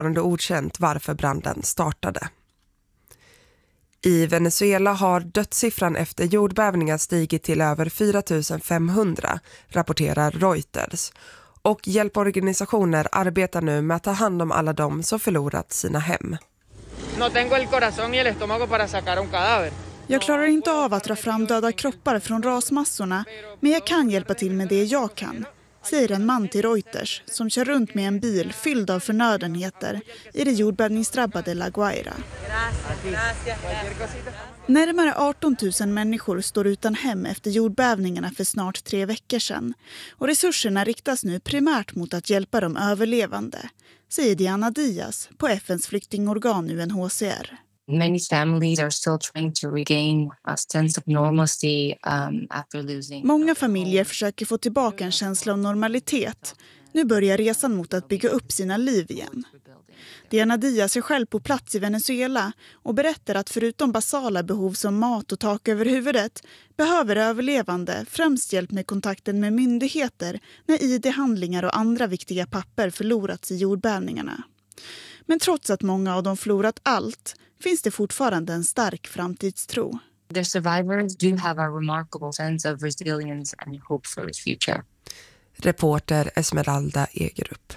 fortfarande okänt varför branden startade. I Venezuela har dödssiffran efter jordbävningar stigit till över 4 500, rapporterar Reuters. Och hjälporganisationer arbetar nu med att ta hand om alla de som förlorat sina hem. Jag klarar inte av att dra fram döda kroppar från rasmassorna, men jag kan hjälpa till med det jag kan, säger en man till Reuters som kör runt med en bil fylld av förnödenheter i det jordbävningsdrabbade La Guaira. Närmare 18 000 människor står utan hem efter jordbävningarna för snart 3 veckor sedan. Och resurserna riktas nu primärt mot att hjälpa de överlevande, säger Diana Diaz på FNs flyktingorgan UNHCR. Many families are still trying to regain a sense of normalcy after losing. Många familjer försöker få tillbaka en känsla av normalitet. Nu börjar resan mot att bygga upp sina liv igen. Diana Diaz är själv på plats i Venezuela och berättar att förutom basala behov som mat och tak över huvudet behöver överlevande främst hjälp med kontakten med myndigheter när ID-handlingar och andra viktiga papper förlorats i jordbävningarna. Men trots att många av dem förlorat allt finns det fortfarande en stark framtidstro. The survivors do have a remarkable sense of resilience and hope for the future. Reporter Esmeralda Egerup.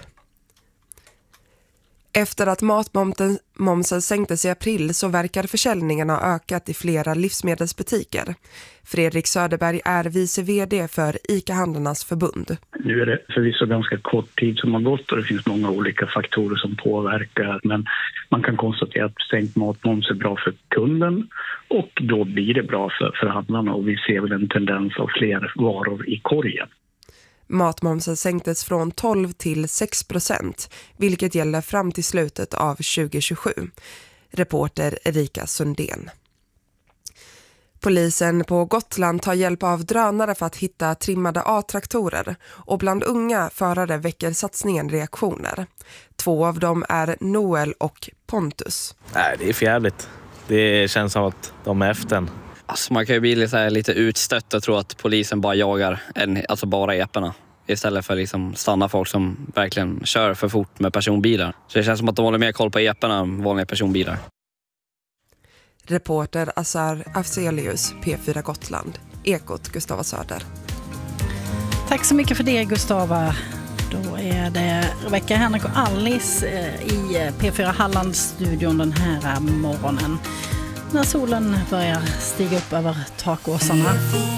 Efter att matmomsen sänktes i april så verkar försäljningen ha ökat i flera livsmedelsbutiker. Fredrik Söderberg är vice vd för ICA-handlarnas förbund. Nu är det förvisso ganska kort tid som har gått och det finns många olika faktorer som påverkar. Men man kan konstatera att sänkt matmoms är bra för kunden och då blir det bra för handlarna och vi ser väl en tendens av fler varor i korgen. Matmomsen sänktes från 12 till 6%, vilket gäller fram till slutet av 2027. Reporter Erika Sundén. Polisen på Gotland tar hjälp av drönare för att hitta trimmade A-traktorer och bland unga förare väcker satsningen reaktioner. 2 av dem är Noel och Pontus. Nej, det är förjävligt. Det känns som att de är efter en. Alltså man kan ju bli lite utstött och tro att polisen bara jagar bara eporna. Istället för liksom stanna folk som verkligen kör för fort med personbilar. Så det känns som att de håller mer koll på eporna än vanliga personbilar. Reporter Azar Afzelius, P4 Gotland. Ekot, Gustava Söder. Tack så mycket för det, Gustava. Då är det Rebecca, Henrik och Alice i P4 Halland-studion den här morgonen. När solen börjar stiga upp över takåsarna.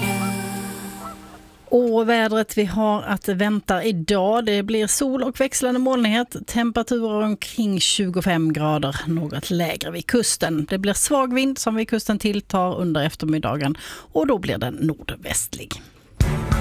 Och vädret vi har att vänta idag, det blir sol och växlande molnighet, temperaturer omkring 25 grader, något lägre vid kusten. Det blir svag vind som vid kusten tilltar under eftermiddagen och då blir den nordvästlig.